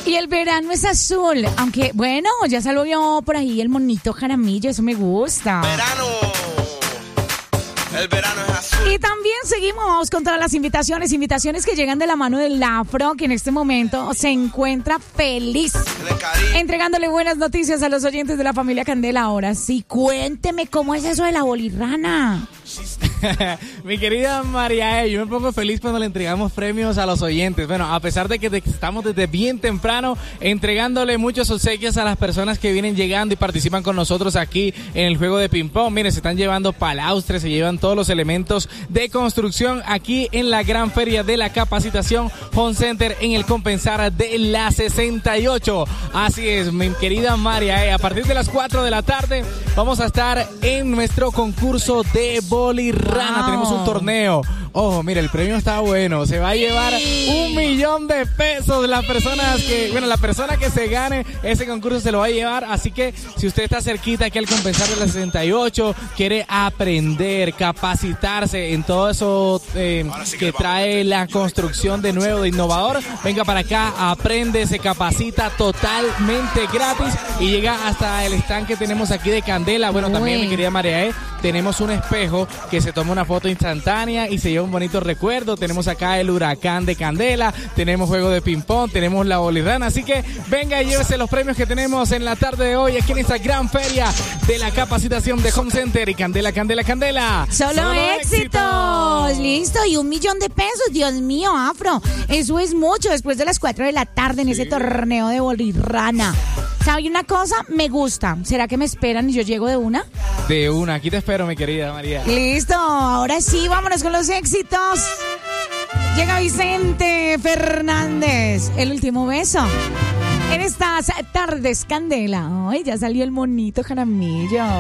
Y el verano es azul, aunque bueno, ya salió por ahí el monito Jaramillo, eso me gusta. El verano es azul. Y también seguimos con todas las invitaciones que llegan de la mano del Afro, que en este momento se encuentra feliz, entregándole buenas noticias a los oyentes de la familia Candela. Ahora sí, cuénteme cómo es eso de la bolirrana. Mi querida María, yo me pongo feliz cuando le entregamos premios a los oyentes. Bueno, a pesar de que estamos desde bien temprano entregándole muchos obsequios a las personas que vienen llegando y participan con nosotros aquí en el juego de ping pong. Miren, se están llevando palaustres, se llevan todos los elementos de construcción aquí en la gran feria de la capacitación Home Center en el Compensar de la 68. Así es, mi querida María, a partir de las 4 de la tarde vamos a estar en nuestro concurso de bolirrana. Wow. Tenemos un torneo. Ojo, mira, el premio está bueno. Se va a llevar $1,000,000 la persona que se gane ese concurso se lo va a llevar. Así que si usted está cerquita aquí al Compensar de la 68, quiere aprender, capacitarse en todo eso que trae la construcción de nuevo, de innovador, venga para acá, aprende, se capacita totalmente gratis y llega hasta el stand que tenemos aquí de Candela. Bueno, también, mi querida María, tenemos un espejo que se toma una foto instantánea y se lleva un bonito recuerdo. Tenemos acá el huracán de Candela, tenemos juego de ping pong, tenemos la bolirrana, así que venga y llévese los premios que tenemos en la tarde de hoy aquí en esta gran feria de la capacitación de Home Center y Candela, Candela, Candela. Solo éxitos. Listo, y $1,000,000, Dios mío, Afro. Eso es mucho después de las 4 de la tarde en ese torneo de bolirrana. ¿Sabe una cosa? Me gusta. ¿Será que me esperan y yo llego de una? De una, aquí te espero, mi querida María. Listo, ahora sí, vámonos con los éxitos. Llega Vicente Fernández, el último beso. En estas tardes, Candela. Ay, ya salió el monito Jaramillo.